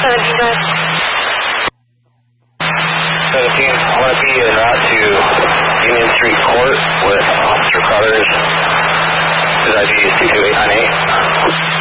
17, go ahead. 17, I want to be en route to Union Street Court with Officer Carter's. Is that 22898?